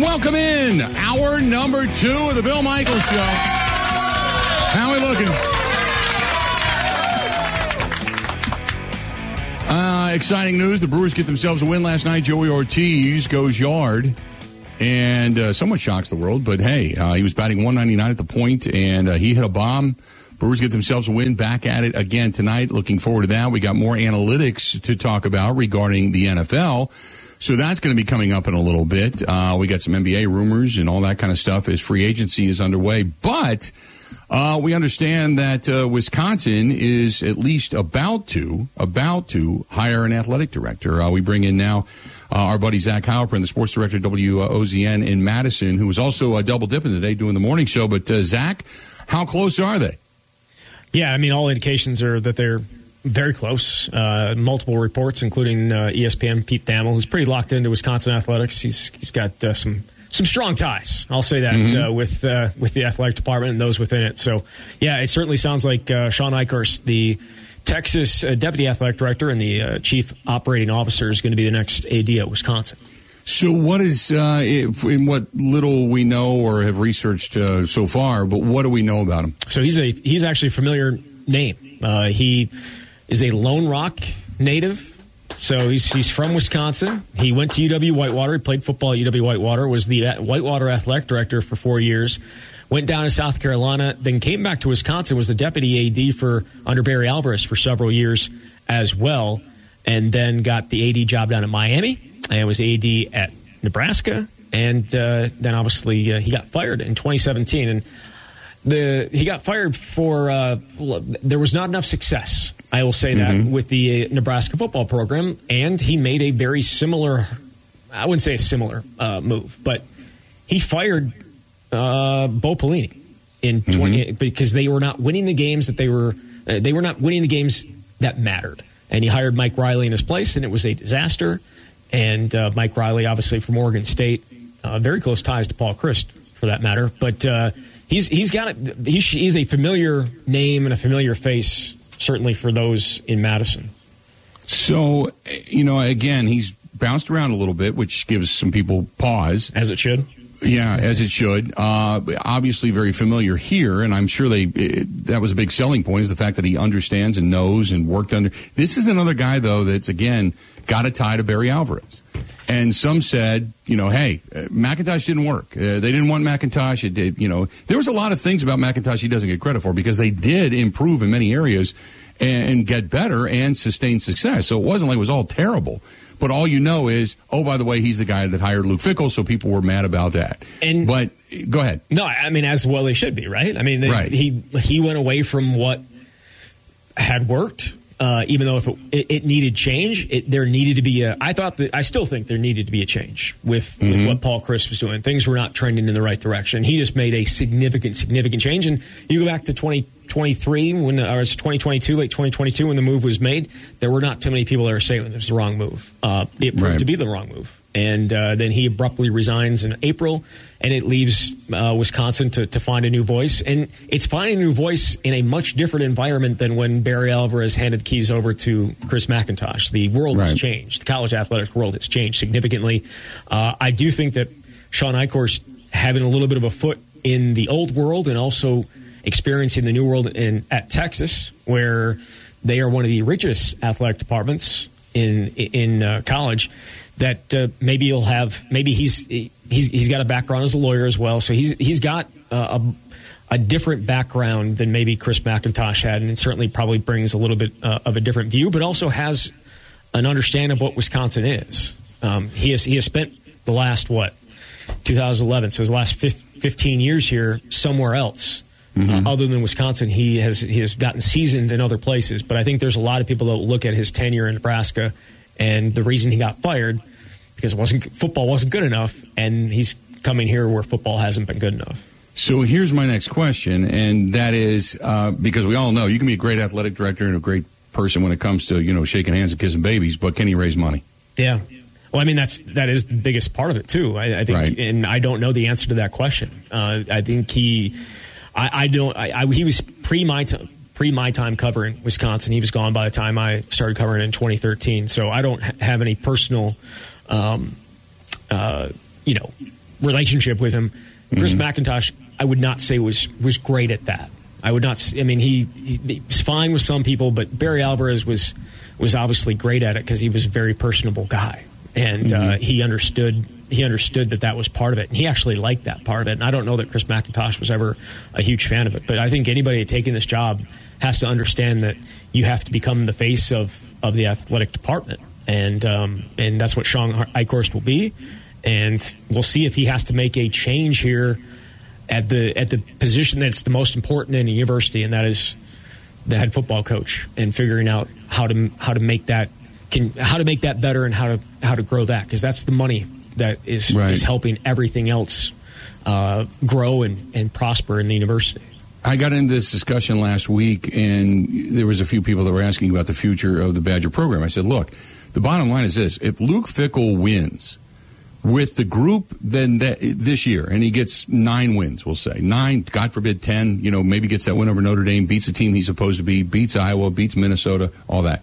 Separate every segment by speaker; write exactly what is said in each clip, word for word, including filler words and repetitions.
Speaker 1: Welcome in. Hour number two of the Bill Michaels Show. How are we looking? Uh, exciting news. The Brewers get themselves a win last night. Joey Ortiz goes yard and uh, somewhat shocks the world. But, hey, uh, he was batting one ninety-nine at the point, and uh, he hit a bomb. Brewers get themselves a win. Back at it again tonight. Looking forward to that. We got more analytics to talk about regarding the N F L. So that's going to be coming up in a little bit. Uh, we got some N B A rumors and all that kind of stuff as free agency is underway. But uh, we understand that uh, Wisconsin is at least about to, about to hire an athletic director. Uh, we bring in now uh, our buddy Zach Heilprin, the sports director at W O Z N in Madison, who was also uh, double dipping today doing the morning show. But uh, Zach, how close are they?
Speaker 2: Yeah, I mean, all indications are that they're very close. Uh, multiple reports, including uh, E S P N Pete Thamel, who's pretty locked into Wisconsin athletics. He's he's got uh, some some strong ties. I'll say that mm-hmm. uh, with uh, with the athletic department and those within it. So, yeah, it certainly sounds like uh, Sean Eichhorst, the Texas uh, deputy athletic director and the uh, chief operating officer, is going to be the next A D at Wisconsin.
Speaker 1: So, what is uh, in what little we know or have researched uh, so far? But what do we know about him?
Speaker 2: So he's a he's actually a familiar name. Uh, he is a Lone Rock native, so he's he's from Wisconsin. He went to U W Whitewater. He played football at U W Whitewater, was the Whitewater athletic director for four years, went down to South Carolina, then came back to Wisconsin, was the deputy A D for under Barry Alvarez for several years as well, and then got the A D job down in Miami, and was A D at Nebraska, and uh, then obviously uh, he got fired in twenty seventeen, and The he got fired for uh, there was not enough success, I will say that, mm-hmm. with the Nebraska football program, and he made a very similar, I wouldn't say a similar uh, move, but he fired uh, Bo Pelini in mm-hmm. twenty because they were not winning the games that they were uh, they were not winning the games that mattered, and he hired Mike Riley in his place, and it was a disaster. And uh, Mike Riley, obviously from Oregon State, uh, very close ties to Paul Chryst for that matter, but. Uh, He's he's got a, he's, he's a familiar name and a familiar face, certainly for those in Madison.
Speaker 1: So, you know, again, he's bounced around a little bit, which gives some people pause.
Speaker 2: As it should.
Speaker 1: Yeah, as it should. Uh, obviously very familiar here, and I'm sure they it, that was a big selling point, is the fact that he understands and knows and worked under. This is another guy, though, that's, again, got a tie to Barry Alvarez. And some said, you know, hey, uh, McIntosh didn't work. Uh, they didn't want McIntosh. It did, you know, there was a lot of things about McIntosh he doesn't get credit for, because they did improve in many areas and, and get better and sustain success. So it wasn't like it was all terrible. But all you know is, oh, by the way, he's the guy that hired Luke Fickell, so people were mad about that. And but go ahead.
Speaker 2: No, I mean, as well they should be, right? I mean, they,
Speaker 1: right.
Speaker 2: he he went away from what had worked. Uh, even though if it, it, it needed change, it, there needed to be a. I thought that I still think there needed to be a change with, mm-hmm. with what Paul Chryst was doing. Things were not trending in the right direction. He just made a significant, significant change. And you go back to twenty twenty-three when, or it was twenty twenty-two, late twenty twenty-two, when the move was made. There were not too many people that were saying it was the wrong move. Uh, it proved
Speaker 1: right.
Speaker 2: to be the wrong move. And uh, then he abruptly resigns in April, and it leaves uh, Wisconsin to, to find a new voice. And it's finding a new voice in a much different environment than when Barry Alvarez handed the keys over to Chris McIntosh. The world right. has changed. The college athletics world has changed significantly. Uh, I do think that Sean Eichhorst having a little bit of a foot in the old world and also experiencing the new world in at Texas, where they are one of the richest athletic departments in in uh, college, that uh, maybe he'll have, maybe he's he's he's got a background as a lawyer as well, so he's he's got uh, a a different background than maybe Chris McIntosh had, and it certainly probably brings a little bit uh, of a different view, but also has an understanding of what Wisconsin is. Um, he has he has spent the last what two thousand eleven, so his last fifteen years here somewhere else. Mm-hmm. Uh, other than Wisconsin, he has he has gotten seasoned in other places. But I think there's a lot of people that will look at his tenure in Nebraska and the reason he got fired, because it wasn't football wasn't good enough, and he's coming here where football hasn't been good enough.
Speaker 1: So here's my next question, and that is uh, because we all know you can be a great athletic director and a great person when it comes to, you know, shaking hands and kissing babies, but can he raise money?
Speaker 2: Yeah. Well, I mean, that's that is the biggest part of it too. I, I think,
Speaker 1: right.
Speaker 2: and I don't know the answer to that question. Uh, I think he. I, I don't. I, I, he was pre my time, pre my time covering Wisconsin. He was gone by the time I started covering in twenty thirteen. So I don't ha- have any personal, um, uh, you know, relationship with him. Chris
Speaker 1: Mm-hmm.
Speaker 2: McIntosh, I would not say was was great at that. I would not. I mean, he, he was fine with some people, but Barry Alvarez was was obviously great at it because he was a very personable guy, and mm-hmm. uh, he understood he understood that that was part of it, and he actually liked that part of it. And I don't know that Chris McIntosh was ever a huge fan of it, but I think anybody taking this job has to understand that you have to become the face of, of the athletic department, and um, and that's what Sean Eichhorst will be. And we'll see if he has to make a change here at the at the position that's the most important in a university, and that is the head football coach, and figuring out how to how to make that can how to make that better and how to how to grow that, because that's the money that is
Speaker 1: right.
Speaker 2: is helping everything else uh, grow and, and prosper in the university.
Speaker 1: I got into this discussion last week, and there was a few people that were asking about the future of the Badger program. I said, look, the bottom line is this: if Luke Fickell wins with the group then that, this year, and he gets nine wins, we'll say nine, God forbid ten, you know, maybe gets that win over Notre Dame, beats the team he's supposed to be, beats Iowa, beats Minnesota, all that.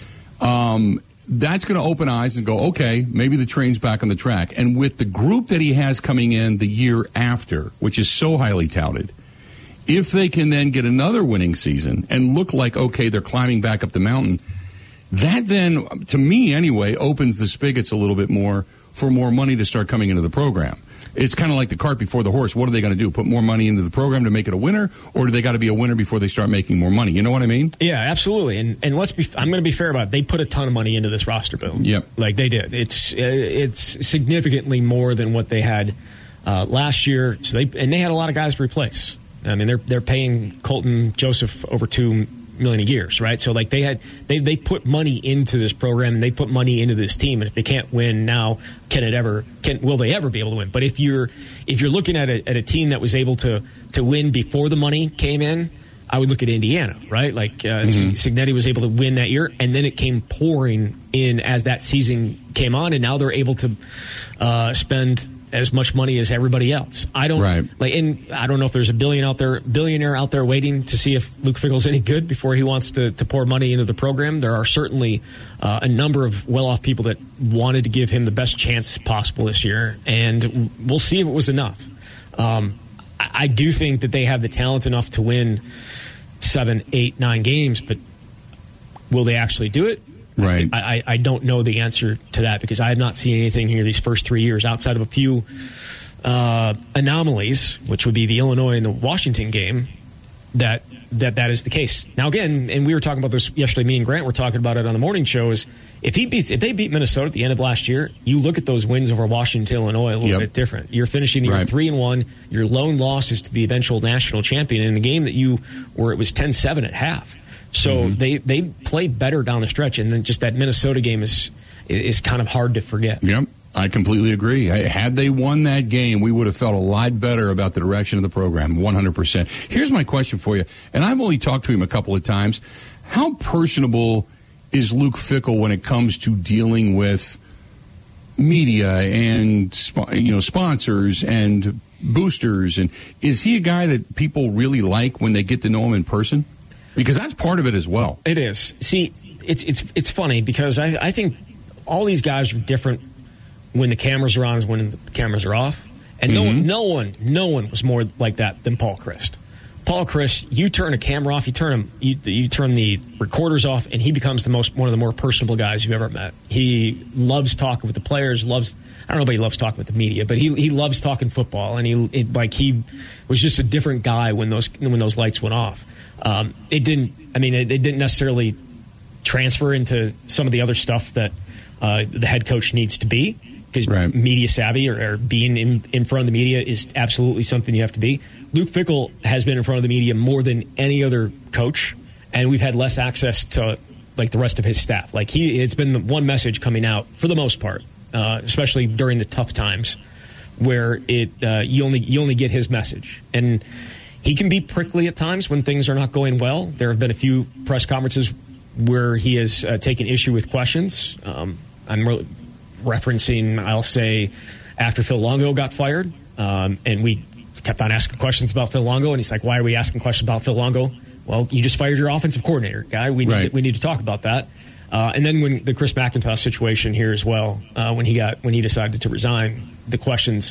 Speaker 1: Um, that's going to open eyes and go, okay, maybe the train's back on the track. And with the group that he has coming in the year after, which is so highly touted, if they can then get another winning season and look like, okay, they're climbing back up the mountain, that then, to me anyway, opens the spigots a little bit more for more money to start coming into the program. It's kind of like the cart before the horse. What are they going to do? Put more money into the program to make it a winner, or do they got to be a winner before they start making more money? You know what I mean?
Speaker 2: Yeah, absolutely. And and let's be. I'm going to be fair about it. They put a ton of money into this roster build.
Speaker 1: Yep,
Speaker 2: like they did. It's it's significantly more than what they had uh, last year. So they and they had a lot of guys to replace. I mean, they're they're paying Colton Joseph over two million a year, right? So like they had they they put money into this program, and they put money into this team, and if they can't win now, can it ever can will they ever be able to win? But if you're if you're looking at a at a team that was able to to win before the money came in, I would look at Indiana, right? Like uh, mm-hmm. Cignetti was able to win that year, and then it came pouring in as that season came on, and now they're able to uh, spend as much money as everybody else. I don't
Speaker 1: right.
Speaker 2: like, and I don't know if there's a billion out there, billionaire out there waiting to see if Luke Fickell's any good before he wants to, to pour money into the program. There are certainly uh, a number of well-off people that wanted to give him the best chance possible this year, and we'll see if it was enough. Um, I, I do think that they have the talent enough to win seven, eight, nine games, but will they actually do it?
Speaker 1: Right.
Speaker 2: I, I, I don't know the answer to that, because I have not seen anything here these first three years outside of a few uh, anomalies, which would be the Illinois and the Washington game, that that that is the case. Now, again, and we were talking about this yesterday, me and Grant were talking about it on the morning show, is if he beats if they beat Minnesota at the end of last year, you look at those wins over Washington, Illinois, a little
Speaker 1: yep.
Speaker 2: bit different. You're finishing the year
Speaker 1: right.
Speaker 2: three and one. Your lone loss is to the eventual national champion in a game that you where it was ten seven at half. So mm-hmm. they, they play better down the stretch, and then just that Minnesota game is is kind of hard to forget.
Speaker 1: Yep, I completely agree. Had they won that game, we would have felt a lot better about the direction of the program, one hundred percent. Here's my question for you, and I've only talked to him a couple of times. How personable is Luke Fickell when it comes to dealing with media and you know sponsors and boosters? And is he a guy that people really like when they get to know him in person? Because that's part of it as well.
Speaker 2: It is. See, it's it's it's funny because I, I think all these guys are different when the cameras are on and when the cameras are off. And no mm-hmm. one, no one, no one was more like that than Paul Chryst. Paul Chryst, you turn a camera off, you turn him, you, you turn the recorders off, and he becomes the most one of the more personable guys you've ever met. He loves talking with the players. Loves I don't know if he loves talking with the media, but he he loves talking football, and he it, like he was just a different guy when those when those lights went off. Um, it didn't. I mean, it, it didn't necessarily transfer into some of the other stuff that uh, the head coach needs to be, because right. media savvy or, or being in, in front of the media is absolutely something you have to be. Luke Fickell has been in front of the media more than any other coach, and we've had less access to like the rest of his staff. Like he, it's been the one message coming out for the most part, uh, especially during the tough times, where it uh, you only you only get his message. And he can be prickly at times when things are not going well. There have been a few press conferences where he has uh, taken issue with questions. Um, I'm re- referencing, I'll say, after Phil Longo got fired, um, and we kept on asking questions about Phil Longo, and he's like, why are we asking questions about Phil Longo? Well, you just fired your offensive coordinator, guy. We need,
Speaker 1: right.
Speaker 2: we need to talk about that. Uh, and then when the Chris McIntosh situation here as well, uh, when he got when he decided to resign, the questions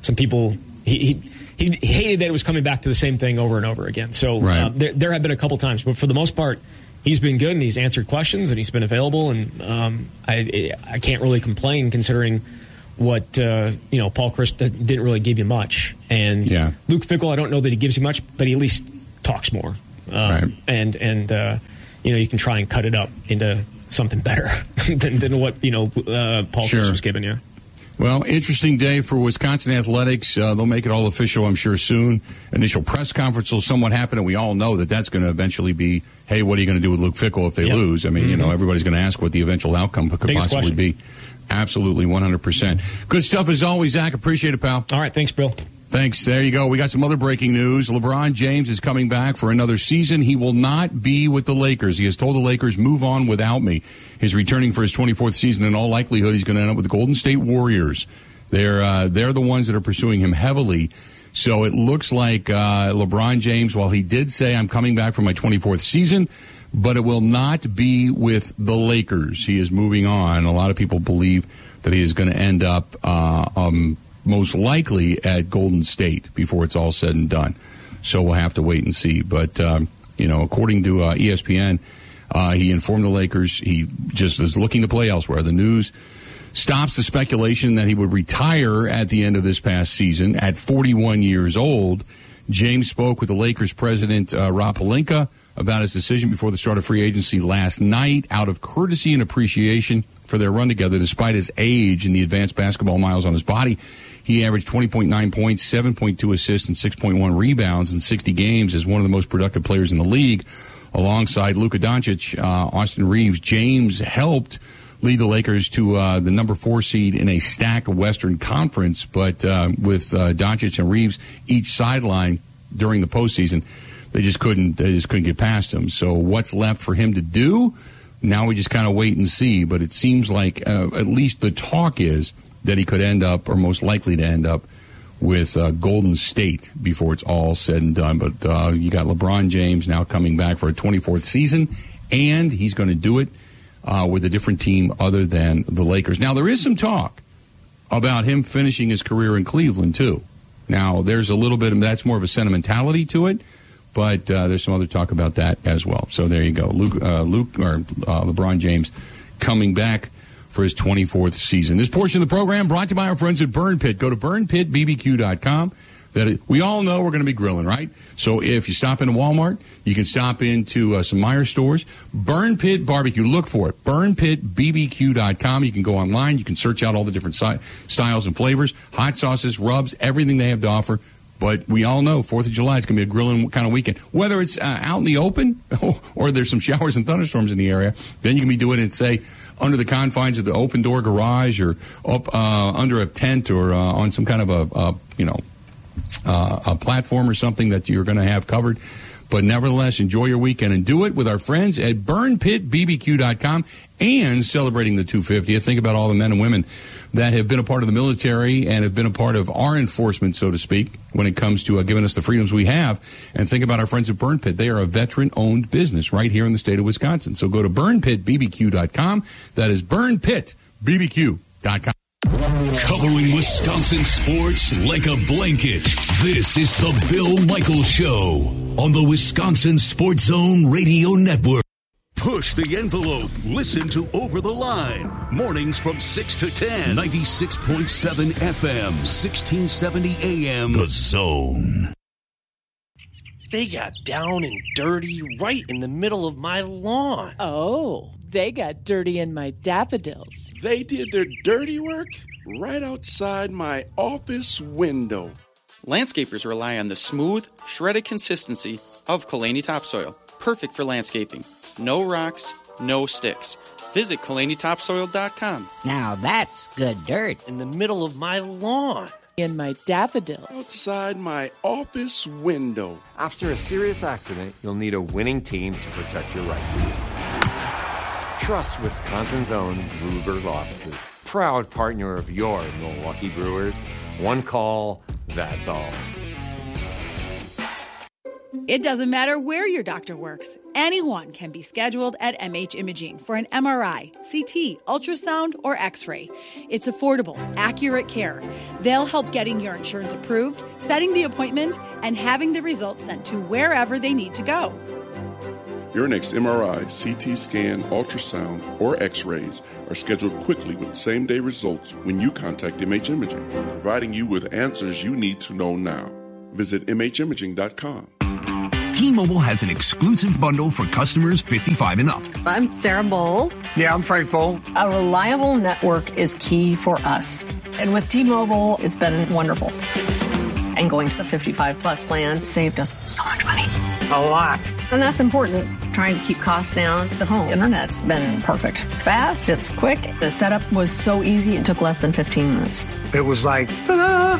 Speaker 2: some people he, he he hated that it was coming back to the same thing over and over again. So
Speaker 1: right.
Speaker 2: uh, there there have been a couple times, but for the most part, he's been good and he's answered questions and he's been available, and um, I I can't really complain considering what uh, you know. Paul Chryst didn't really give you much, and
Speaker 1: yeah.
Speaker 2: Luke Fickell, I don't know that he gives you much, but he at least talks more, um,
Speaker 1: right.
Speaker 2: and and uh, you know you can try and cut it up into something better than, than what you know uh, Paul
Speaker 1: sure.
Speaker 2: Chryst was giving you.
Speaker 1: Well, interesting day for Wisconsin athletics. Uh, they'll make it all official, I'm sure, soon. Initial press conference will somewhat happen, and we all know that that's going to eventually be, hey, what are you going to do with Luke Fickell if they
Speaker 2: yep.
Speaker 1: lose? I mean, mm-hmm. you know, everybody's going to ask what the eventual outcome could
Speaker 2: Biggest
Speaker 1: possibly
Speaker 2: question.
Speaker 1: be. Absolutely, one hundred percent. Good stuff as always, Zach. Appreciate it, pal.
Speaker 2: All right, thanks, Bill.
Speaker 1: Thanks. There you go. We got some other breaking news. LeBron James is coming back for another season. He will not be with the Lakers. He has told the Lakers, move on without me. He's returning for his twenty-fourth season. In all likelihood, he's going to end up with the Golden State Warriors. They're uh, they're the ones that are pursuing him heavily. So it looks like uh, LeBron James, while he did say, I'm coming back for my twenty-fourth season, but it will not be with the Lakers. He is moving on. A lot of people believe that he is going to end up uh, um, most likely at Golden State before it's all said and done. So we'll have to wait and see. But, um, you know, according to uh, E S P N, uh, he informed the Lakers he just is looking to play elsewhere. The news stops the speculation that he would retire at the end of this past season at forty-one years old. James spoke with the Lakers president, uh, Rob Pelinka, about his decision before the start of free agency last night out of courtesy and appreciation for their run together. Despite his age and the advanced basketball miles on his body, he averaged twenty point nine points, seven point two assists, and six point one rebounds in sixty games as one of the most productive players in the league. Alongside Luka Doncic, uh, Austin Reeves, James helped lead the Lakers to uh, the number four seed in a stacked Western Conference, but uh, with uh, Doncic and Reeves each sideline during the postseason, they just couldn't they just couldn't get past him. So what's left for him to do? Now we just kind of wait and see. But it seems like uh, at least the talk is that he could end up, or most likely to end up, with uh, Golden State before it's all said and done. But uh, you got LeBron James now coming back for a twenty-fourth season, and he's going to do it Uh, with a different team other than the Lakers. Now, there is some talk about him finishing his career in Cleveland, too. Now, there's a little bit of, that's more of a sentimentality to it, but uh, there's some other talk about that as well. So there you go. Luke, uh, Luke or uh, LeBron James coming back for his twenty-fourth season. This portion of the program brought to you by our friends at Burn Pit. Go to burn pit b b q dot com. That it, we all know we're going to be grilling, right? So if you stop into Walmart, you can stop into uh, some Meijer stores. Burn Pit Barbecue, look for it. burn pit b b q dot com. You can go online. You can search out all the different si- styles and flavors, hot sauces, rubs, everything they have to offer. But we all know fourth of July is going to be a grilling kind of weekend. Whether it's uh, out in the open or there's some showers and thunderstorms in the area, then you can be doing it, say, under the confines of the open door garage or up uh, under a tent or uh, on some kind of a, uh, you know, Uh, a platform or something that you're going to have covered. But nevertheless, enjoy your weekend and do it with our friends at burn pit b b q dot com and celebrating the two fiftieth. Think about all the men and women that have been a part of the military and have been a part of our enforcement, so to speak, when it comes to uh, giving us the freedoms we have. And think about our friends at Burn Pit. They are a veteran-owned business right here in the state of Wisconsin. So go to burn pit b b q dot com. That is burn pit b b q dot com.
Speaker 3: Covering Wisconsin sports like a blanket. This is the Bill Michaels Show on the Wisconsin Sports Zone Radio Network. Push the envelope. Listen to Over the Line. Mornings from six to ten. ninety-six point seven F M, sixteen seventy A M. The Zone.
Speaker 4: They got down and dirty right in the middle of my lawn.
Speaker 5: Oh, they got dirty in my daffodils.
Speaker 6: They did their dirty work right outside my office window.
Speaker 7: Landscapers rely on the smooth, shredded consistency of Kalani Topsoil. Perfect for landscaping. No rocks, no sticks. Visit Kalani Topsoil dot com.
Speaker 8: Now that's good dirt.
Speaker 4: In the middle of my lawn.
Speaker 5: In my daffodils.
Speaker 6: Outside my office window.
Speaker 9: After a serious accident, you'll need a winning team to protect your rights. Trust Wisconsin's own Ruger Law Offices. Proud partner of your Milwaukee Brewers. One call, that's all.
Speaker 10: It doesn't matter where your doctor works. Anyone can be scheduled at M H Imaging for an M R I, C T, ultrasound, or X-ray. It's affordable, accurate care. They'll help getting your insurance approved, setting the appointment, and having the results sent to wherever they need to go.
Speaker 6: Your next M R I, C T scan, ultrasound, or X-rays are scheduled quickly with same-day results when you contact M H Imaging, providing you with answers you need to know now. Visit M H imaging dot com.
Speaker 11: T-Mobile has an exclusive bundle for customers fifty-five and up.
Speaker 12: I'm Sarah Bowl.
Speaker 13: Yeah, I'm Frank Bowl.
Speaker 12: A reliable network is key for us. And with T-Mobile, it's been wonderful. And going to the fifty-five plus plan saved us so much money.
Speaker 13: A lot.
Speaker 12: And that's important. Trying to keep costs down. The home internet's been perfect. It's fast, it's quick. The setup was so easy, it took less than fifteen minutes.
Speaker 13: It was like, ta-da!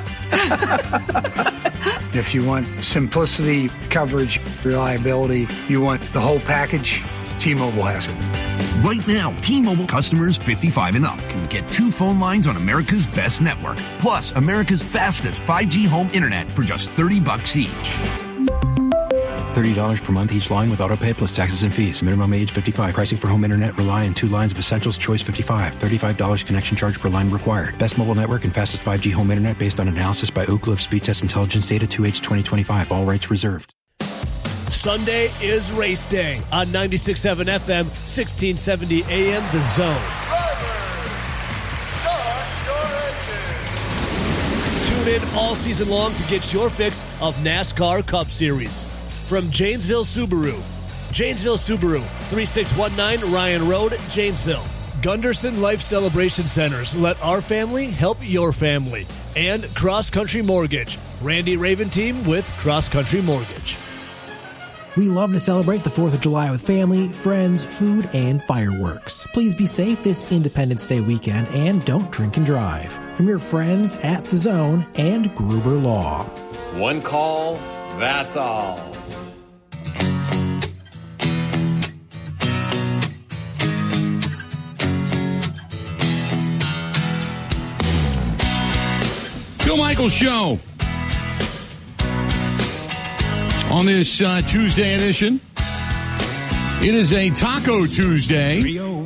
Speaker 13: If you want simplicity, coverage, reliability, you want the whole package, T-Mobile has it.
Speaker 11: Right now, T-Mobile customers fifty-five and up can get two phone lines on America's best network, plus America's fastest five G home internet for just thirty bucks each.
Speaker 14: thirty dollars per month each line with autopay plus taxes and fees. Minimum age fifty-five. Pricing for home internet rely on two lines of Essentials Choice fifty-five. thirty-five dollars connection charge per line required. Best mobile network and fastest five G home internet based on analysis by Oak Cliff Speed Test Intelligence Data two H twenty twenty-five. All rights reserved.
Speaker 15: Sunday is race day on ninety-six point seven F M, sixteen seventy A M, The Zone. Tune in all season long to get your fix of NASCAR Cup Series. From Janesville Subaru. Janesville Subaru, thirty-six nineteen Ryan Road, Janesville. Gunderson Life Celebration Centers. Let our family help your family. And Cross Country Mortgage. Randy Raven team with Cross Country Mortgage.
Speaker 16: We love to celebrate the fourth of July with family, friends, food, and fireworks. Please be safe this Independence Day weekend and don't drink and drive. From your friends at The Zone and Gruber Law.
Speaker 9: One call, that's all.
Speaker 1: Bill Michaels Show. On this uh, Tuesday edition, it is a Taco Tuesday,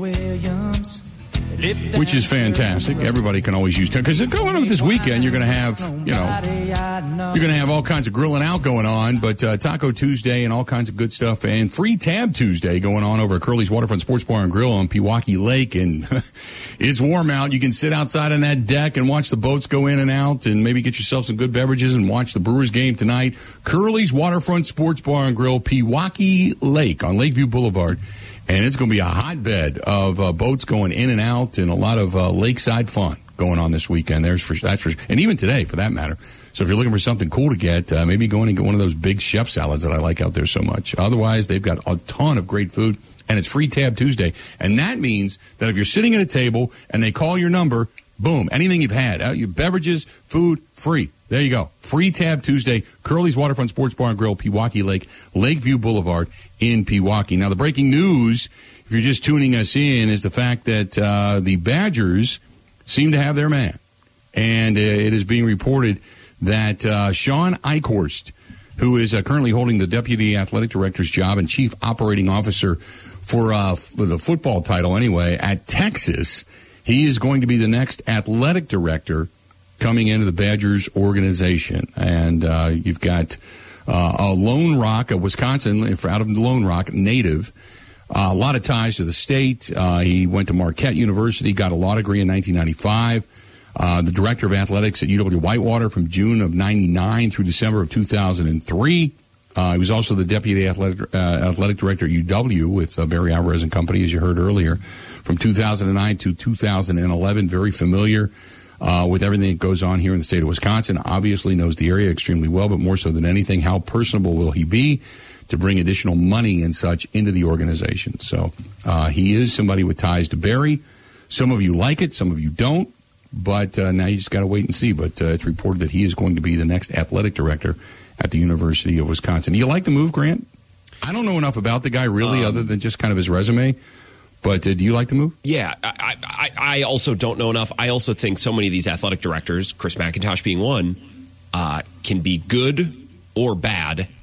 Speaker 1: which is fantastic. Everybody can always use taco because going on with this weekend, you're going to have, you know, you're going to have all kinds of grilling out going on. But uh, Taco Tuesday and all kinds of good stuff, and Free Tab Tuesday going on over at Curly's Waterfront Sports Bar and Grill on Pewaukee Lake, and it's warm out. You can sit outside on that deck and watch the boats go in and out, and maybe get yourself some good beverages and watch the Brewers game tonight. Curly's Waterfront Sports Bar and Grill, Pewaukee Lake on Lakeview Boulevard. And it's going to be a hotbed of uh, boats going in and out and a lot of uh, lakeside fun going on this weekend. There's for, that's for, and even today, for that matter. So if you're looking for something cool to get, uh, maybe go in and get one of those big chef salads that I like out there so much. Otherwise, they've got a ton of great food, and it's Free Tab Tuesday. And that means that if you're sitting at a table and they call your number, boom, anything you've had, uh, your beverages, food, free. There you go. Free Tab Tuesday, Curly's Waterfront Sports Bar and Grill, Pewaukee Lake, Lakeview Boulevard in Pewaukee. Now, the breaking news, if you're just tuning us in, is the fact that uh, the Badgers seem to have their man. And uh, it is being reported that uh, Sean Eichhorst, who is uh, currently holding the Deputy Athletic Director's job and Chief Operating Officer for, uh, for the football title anyway, at Texas, he is going to be the next athletic director coming into the Badgers organization. And uh, you've got uh, a Lone Rock, a Wisconsin, out of Lone Rock, native, uh, a lot of ties to the state. Uh, he went to Marquette University, got a law degree in nineteen ninety-five. Uh, the director of athletics at U W Whitewater from June of ninety-nine through December of two thousand three. Uh, he was also the deputy athletic, uh, athletic director at U W with uh, Barry Alvarez and Company, as you heard earlier, from two thousand nine to two thousand eleven. Very familiar Uh, with everything that goes on here in the state of Wisconsin. Obviously knows the area extremely well, but more so than anything, how personable will he be to bring additional money and such into the organization? So uh, he is somebody with ties to Barry. Some of you like it, some of you don't, but uh, now you just got to wait and see. But uh, it's reported that he is going to be the next athletic director at the University of Wisconsin. Do you like the move, Grant? I don't know enough about the guy really, um, other than just kind of his resume. But uh, do you like the move?
Speaker 17: Yeah, I, I, I also don't know enough. I also think so many of these athletic directors, Chris McIntosh being one, uh, can be good or bad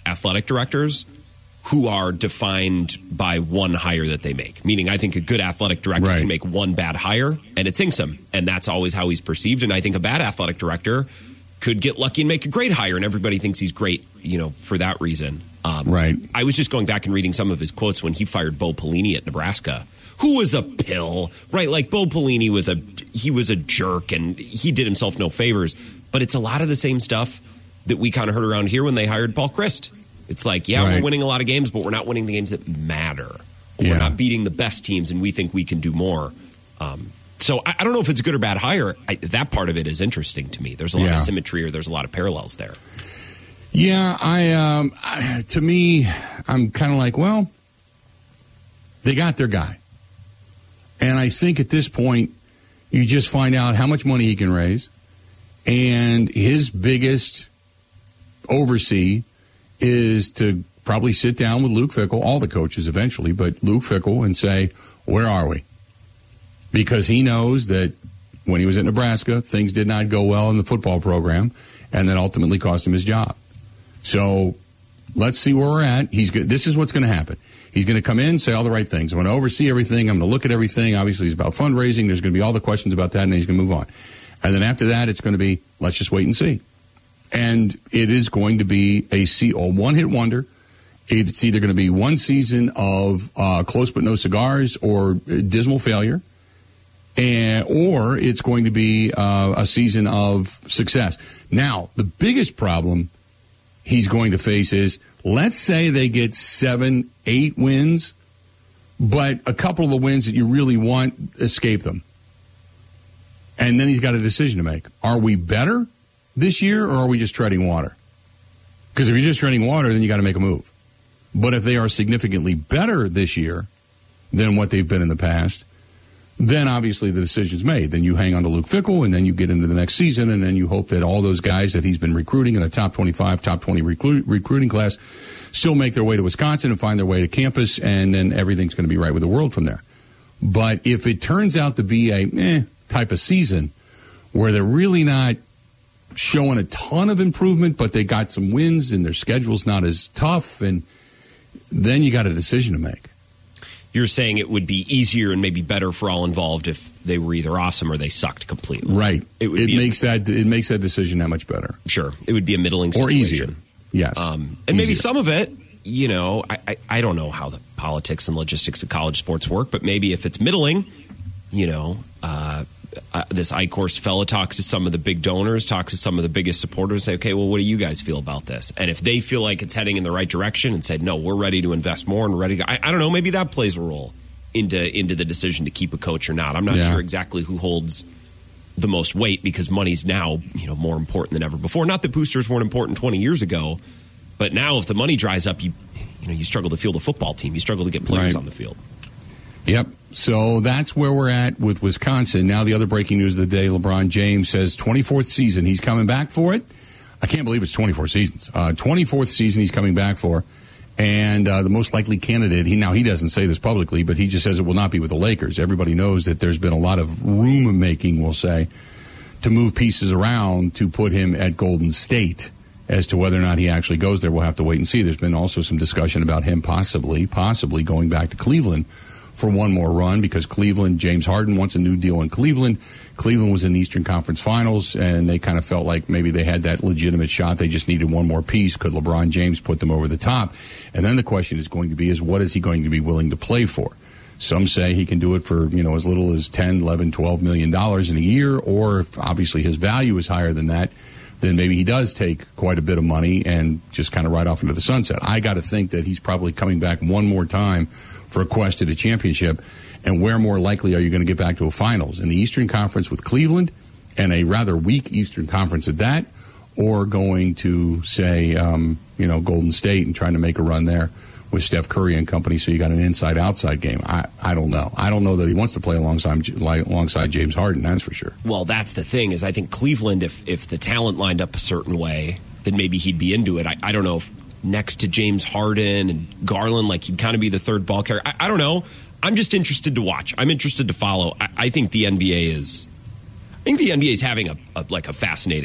Speaker 17: athletic directors who are defined by one hire that they make. Meaning, I think a good athletic director
Speaker 1: Right.
Speaker 17: can make one bad hire, and it sinks him. And that's always how he's perceived. And I think a bad athletic director could get lucky and make a great hire, and everybody thinks he's great, you know, for that reason. Um,
Speaker 1: right.
Speaker 17: I was just going back and reading some of his quotes when he fired Bo Pelini at Nebraska, who was a pill, right? Like, Bo Pelini was a he was a jerk, and he did himself no favors. But it's a lot of the same stuff that we kind of heard around here when they hired Paul Chryst. It's like, yeah,
Speaker 1: Right.
Speaker 17: we're winning a lot of games, but we're not winning the games that matter.
Speaker 1: Yeah.
Speaker 17: We're not beating the best teams, and we think we can do more. Um, so I, I don't know if it's a good or bad hire. I, that part of it is interesting to me. There's a lot
Speaker 1: Yeah.
Speaker 17: of symmetry, or there's a lot of parallels there.
Speaker 1: Yeah, I, um, I to me, I'm kind of like, well, they got their guy. And I think at this point, you just find out how much money he can raise. And his biggest oversee is to probably sit down with Luke Fickell, all the coaches eventually, but Luke Fickell, and say, where are we? Because he knows that when he was at Nebraska, things did not go well in the football program, and that ultimately cost him his job. So let's see where we're at. He's good. This is what's going to happen. He's going to come in, say all the right things. I'm going to oversee everything. I'm going to look at everything. Obviously, it's about fundraising. There's going to be all the questions about that, and then he's going to move on. And then after that, it's going to be, let's just wait and see. And it is going to be a, a one-hit wonder. It's either going to be one season of uh, close but no cigars or dismal failure, and, or it's going to be uh, a season of success. Now, the biggest problem he's going to face is, let's say they get seven, eight wins, but a couple of the wins that you really want escape them. And then he's got a decision to make. Are we better this year, or are we just treading water? Because if you're just treading water, then you got to make a move. But if they are significantly better this year than what they've been in the past, then obviously the decision's made. Then you hang on to Luke Fickell, and then you get into the next season, and then you hope that all those guys that he's been recruiting in a top twenty-five, top twenty recruit, recruiting class still make their way to Wisconsin and find their way to campus, and then everything's going to be right with the world from there. But if it turns out to be a eh type of season where they're really not showing a ton of improvement, but they got some wins and their schedule's not as tough, and then you got a decision to make.
Speaker 17: You're saying it would be easier and maybe better for all involved if they were either awesome or they sucked completely.
Speaker 1: Right.
Speaker 17: It, would
Speaker 1: it
Speaker 17: be
Speaker 1: makes a, that it makes that decision that much better.
Speaker 17: Sure. It would be a middling situation.
Speaker 1: Or easier. Yes.
Speaker 17: Um, and maybe some of it, you know, I, I, I don't know how the politics and logistics of college sports work, but maybe if it's middling, you know, uh, uh, this Eichhorst fella talks to some of the big donors, talks to some of the biggest supporters, say, okay, well, what do you guys feel about this? And if they feel like it's heading in the right direction and said, no, we're ready to invest more and ready to, I, I don't know, maybe that plays a role into into the decision to keep a coach or not. I'm not
Speaker 1: Yeah.
Speaker 17: sure exactly who holds the most weight, because money's now, you know, more important than ever before. Not that boosters weren't important twenty years ago, but now if the money dries up, you you know, you struggle to field a football team. You struggle to get players
Speaker 1: Right.
Speaker 17: on the field.
Speaker 1: Yep. So that's where we're at with Wisconsin. Now the other breaking news of the day, LeBron James says twenty-fourth season. He's coming back for it. I can't believe it's twenty-four seasons. Uh, twenty-fourth season he's coming back for. And uh, the most likely candidate, he now he doesn't say this publicly, but he just says it will not be with the Lakers. Everybody knows that there's been a lot of room making, we'll say, to move pieces around to put him at Golden State. As to whether or not he actually goes there, we'll have to wait and see. There's been also some discussion about him possibly, possibly going back to Cleveland for one more run, because Cleveland, James Harden wants a new deal in Cleveland. Cleveland was in the Eastern Conference Finals, and they kind of felt like maybe they had that legitimate shot. They just needed one more piece. Could LeBron James put them over the top? And then the question is going to be, is what is he going to be willing to play for? Some say he can do it for, you know, as little as ten, eleven, twelve million dollars in a year, or if obviously his value is higher than that, then maybe he does take quite a bit of money and just kind of ride off into the sunset. I got to think that he's probably coming back one more time for a quest at a championship. And where more likely are you going to get back to a finals? In the Eastern Conference with Cleveland, and a rather weak Eastern Conference at that, or going to, say, um, you know, Golden State and trying to make a run there with Steph Curry and company, so you got an inside-outside game. I, I don't know. I don't know that he wants to play alongside alongside James Harden, that's for sure.
Speaker 17: Well, that's the thing, is I think Cleveland, if if the talent lined up a certain way, then maybe he'd be into it. I, I don't know if next to James Harden and Garland, like he'd kind of be the third ball carrier. I, I don't know. I'm just interested to watch. I'm interested to follow. I, I think the N B A is, I think the N B A is having a, a like a fascinating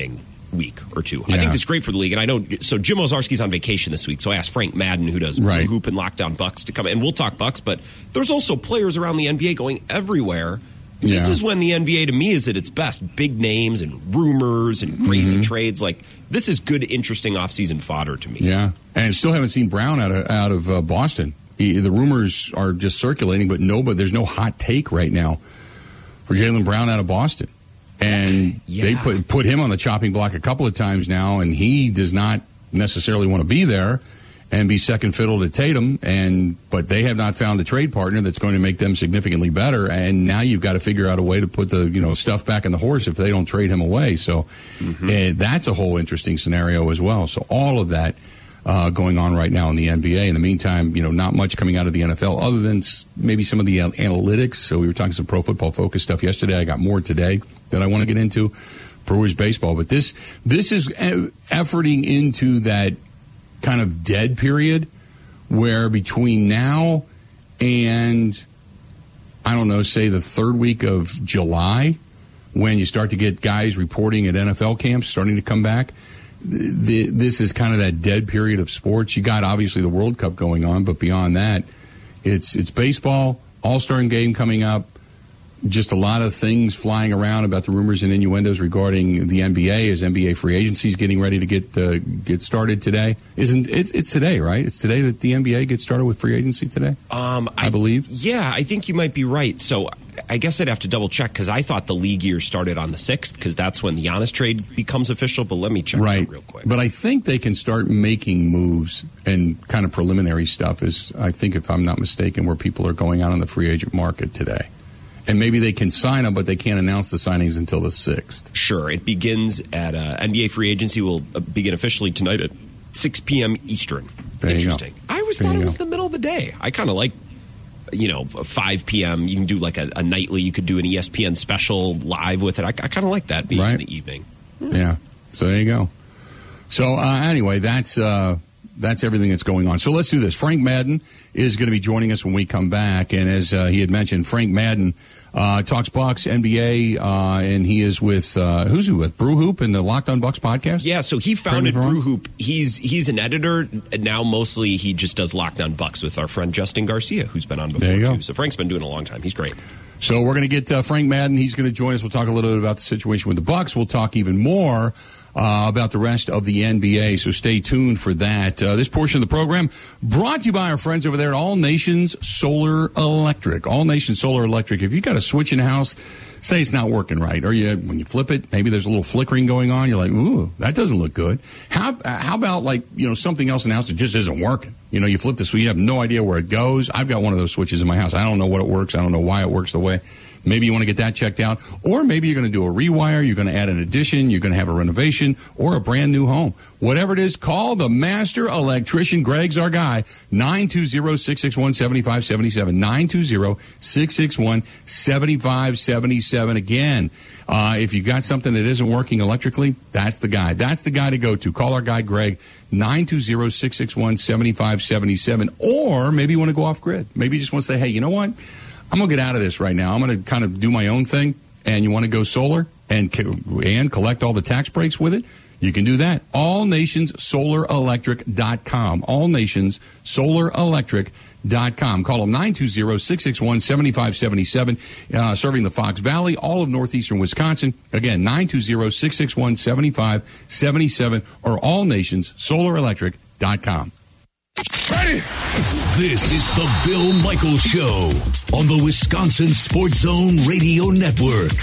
Speaker 17: week or two.
Speaker 1: Yeah.
Speaker 17: I think it's great for the league. And I know, so Jim Ozarski's on vacation this week, so I asked Frank Madden, who does
Speaker 1: right.
Speaker 17: Hoop and Lockdown Bucks, to come. And we'll talk Bucks, but there's also players around the N B A going everywhere. This
Speaker 1: yeah.
Speaker 17: is when the N B A, to me, is at its best. Big names and rumors and crazy
Speaker 1: mm-hmm.
Speaker 17: trades. Like, this is good, interesting offseason fodder to me.
Speaker 1: Yeah, and still haven't seen Brown out of out of uh, Boston. He, the rumors are just circulating, but no, but there's no hot take right now for Jaylen Brown out of Boston. And
Speaker 17: yeah.
Speaker 1: they put put him on the chopping block a couple of times now, and he does not necessarily want to be there and be second fiddle to Tatum. And but they have not found a trade partner that's going to make them significantly better. And now you've got to figure out a way to put the you know stuff back in the horse if they don't trade him away. So mm-hmm. uh, that's a whole interesting scenario as well. So all of that uh, going on right now in the N B A. In the meantime, you know, not much coming out of the N F L other than s- maybe some of the uh, analytics. So we were talking some Pro Football Focus stuff yesterday. I got more today that I want to get into. Brewers baseball, but this this is e- efforting into that kind of dead period where between now and, I don't know, say the third week of July, when you start to get guys reporting at N F L camps starting to come back, the, this is kind of that dead period of sports. You got obviously the World Cup going on, but beyond that, it's it's baseball, All-Star game coming up, just a lot of things flying around about the rumors and innuendos regarding the N B A as N B A free agency is getting ready to get uh, get started today. Isn't it, it's today, right? It's today that the N B A gets started with free agency today.
Speaker 17: Um,
Speaker 1: I, I believe.
Speaker 17: Yeah, I think you might be right. So I guess I'd have to double check because I thought the league year started on the sixth because that's when the Giannis trade becomes official. But let me check
Speaker 1: right.
Speaker 17: that real quick.
Speaker 1: But I think they can start making moves and kind of preliminary stuff. Is I think if I'm not mistaken, where people are going out on the free agent market today. And maybe they can sign them, but they can't announce the signings until the sixth.
Speaker 17: Sure. It begins at uh, N B A free agency will begin officially tonight at six p.m. Eastern.
Speaker 1: There
Speaker 17: Interesting. I always
Speaker 1: there
Speaker 17: thought it was
Speaker 1: go.
Speaker 17: the middle of the day. I kind of like, you know, five p.m. You can do like a, a nightly. You could do an E S P N special live with it. I, I kind of like that being
Speaker 1: right.
Speaker 17: in the evening.
Speaker 1: Mm. Yeah. So there you go. So uh, anyway, that's uh, that's everything that's going on. So let's do this. Frank Madden is going to be joining us when we come back. And as uh, he had mentioned, Frank Madden uh, talks Bucks, N B A, uh, and he is with, uh, who's he with? Brew Hoop and the Locked On Bucks podcast?
Speaker 17: Yeah, so he founded Brew Hoop. He's he's an editor. And now mostly he just does Locked On Bucks with our friend Justin Garcia, who's been on before,
Speaker 1: there you
Speaker 17: too.
Speaker 1: go.
Speaker 17: So Frank's been doing it a long time. He's great.
Speaker 1: So we're going to get uh, Frank Madden. He's going to join us. We'll talk a little bit about the situation with the Bucks. We'll talk even more uh, about the rest of the N B A. So stay tuned for that. Uh, this portion of the program brought to you by our friends over there at All Nations Solar Electric. All Nations Solar Electric. If you've got a switch in the house, say it's not working right, or you when you flip it, maybe there's a little flickering going on. You're like, ooh, that doesn't look good. How how about like you know something else in the house that just isn't working? You know, you flip the switch, you have no idea where it goes. I've got one of those switches in my house. I don't know what it works. I don't know why it works the way. Maybe you want to get that checked out, or maybe you're going to do a rewire, you're going to add an addition, you're going to have a renovation, or a brand new home. Whatever it is, call the master electrician. Greg's our guy, nine two zero, six six one, seven five seven seven, nine two zero, six six one, seven five seven seven. Again, uh, if you've got something that isn't working electrically, that's the guy. That's the guy to go to. Call our guy, Greg, nine two zero, six six one, seven five seven seven. Or maybe you want to go off grid. Maybe you just want to say, hey, you know what? I'm going to get out of this right now. I'm going to kind of do my own thing, and you want to go solar and and collect all the tax breaks with it, you can do that. all nations solar electric dot com. all nations solar electric dot com. Call them nine two zero, six six one, seven five seven seven, uh, serving the Fox Valley, all of northeastern Wisconsin. Again, nine two zero, six six one, seven five seven seven or all nations solar electric dot com.
Speaker 3: Ready? This is the Bill Michaels Show on the Wisconsin Sports Zone Radio Network.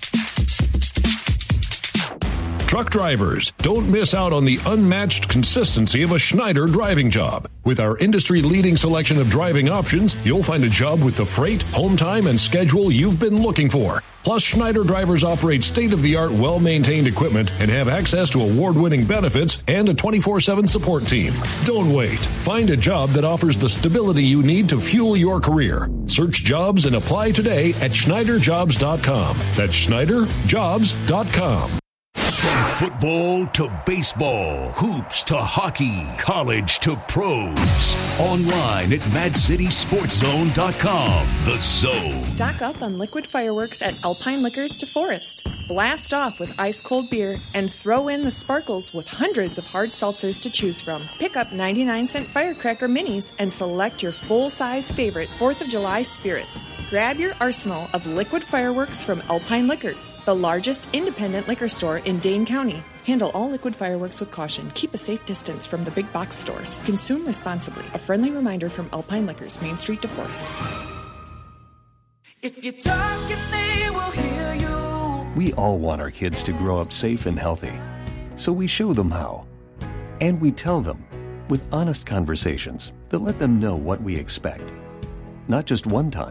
Speaker 18: Truck drivers, don't miss out on the unmatched consistency of a Schneider driving job. With our industry-leading selection of driving options, you'll find a job with the freight, home time, and schedule you've been looking for. Plus, Schneider drivers operate state-of-the-art, well-maintained equipment and have access to award-winning benefits and a twenty-four seven support team. Don't wait. Find a job that offers the stability you need to fuel your career. Search jobs and apply today at Schneider Jobs dot com. That's Schneider Jobs dot com.
Speaker 3: From football to baseball, hoops to hockey, college to pros. Online at mad city sports zone dot com. The Zone.
Speaker 19: Stock up on liquid fireworks at Alpine Liquors DeForest. Blast off with ice-cold beer and throw in the sparkles with hundreds of hard seltzers to choose from. Pick up ninety-nine cent firecracker minis and select your full-size favorite fourth of July spirits. Grab your arsenal of liquid fireworks from Alpine Liquors, the largest independent liquor store in Dane County. Handle all liquid fireworks with caution. Keep a safe distance from the big box stores. Consume responsibly. A friendly reminder from Alpine Liquors, Main Street, DeForest.
Speaker 20: If you talk and they will hear you.
Speaker 21: We all want our kids to grow up safe and healthy, so we show them how. And we tell them with honest conversations that let them know what we expect. Not just one time,